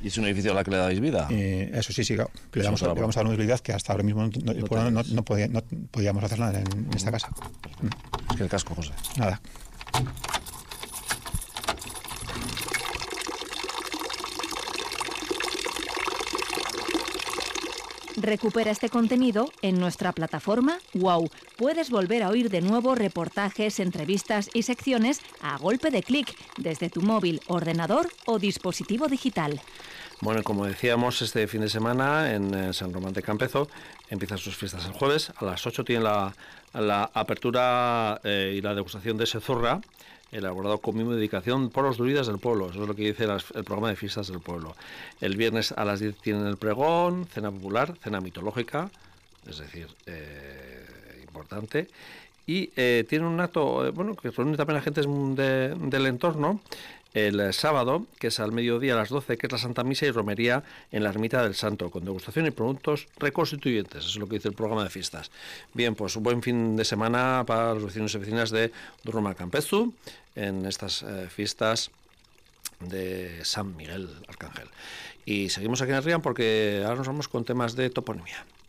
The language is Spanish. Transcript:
¿Y es un edificio a la que le dais vida? Eso sí, claro. Le vamos a dar una visibilidad que hasta ahora mismo no podíamos hacer nada en esta casa. Es que el casco, José. Nada. Recupera este contenido en nuestra plataforma WOW. Puedes volver a oír de nuevo reportajes, entrevistas y secciones a golpe de clic desde tu móvil, ordenador o dispositivo digital. Bueno, como decíamos, este fin de semana en San Román de Campezo empiezan sus fiestas el jueves. A las 8 tienen la apertura y la degustación de Sezurra, elaborado con mimo y dedicación por los druidas del pueblo. Eso es lo que dice el programa de fiestas del pueblo. El viernes a las 10 tienen el pregón, cena popular, cena mitológica, es decir, importante. Y tiene un acto, que reúne también a gente del entorno, el sábado, que es al mediodía a las 12, que es la Santa Misa y Romería en la Ermita del Santo, con degustación y productos reconstituyentes. Eso es lo que dice el programa de fiestas. Bien, pues un buen fin de semana para los vecinos y vecinas de Durroma Campezu en estas fiestas de San Miguel Arcángel. Y seguimos aquí en el Rian porque ahora nos vamos con temas de toponimia.